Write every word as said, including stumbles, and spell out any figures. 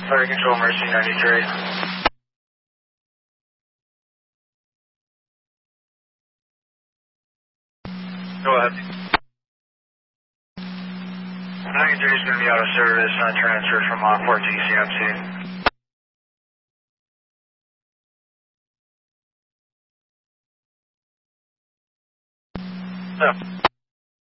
Fire Control, Mercy ninety-three. Go ahead. ninety-three is going to be out of service on transfer from on port to E C M C. Oh.